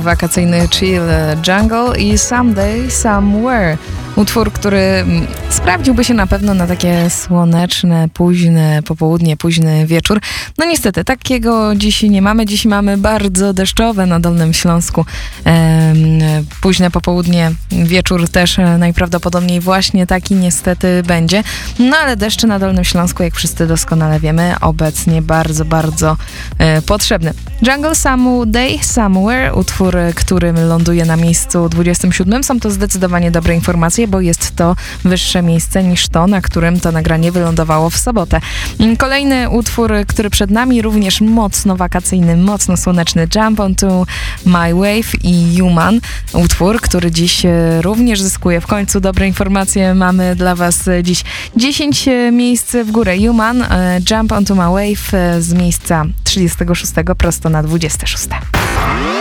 wakacyjny chill Jungle i Someday Somewhere. Utwór, który sprawdziłby się na pewno na takie słoneczne, późne popołudnie, późny wieczór. No niestety, takiego dziś nie mamy. Dziś mamy bardzo deszczowe na Dolnym Śląsku. Późne popołudnie, wieczór też najprawdopodobniej właśnie taki niestety będzie. No ale deszcz na Dolnym Śląsku, jak wszyscy doskonale wiemy, obecnie bardzo, bardzo potrzebny. Jungle, Someday Somewhere, utwór, który ląduje na miejscu 27. Są to zdecydowanie dobre informacje, bo jest to wyższe miejsce niż to, na którym to nagranie wylądowało w sobotę. Kolejny utwór, który przed nami, również mocno wakacyjny, mocno słoneczny, Jump Onto My Wave i Human. Utwór, który dziś również zyskuje w końcu dobre informacje. Mamy dla Was dziś 10 miejsc w górę. Human, Jump Onto My Wave z miejsca 36 prosto na 26.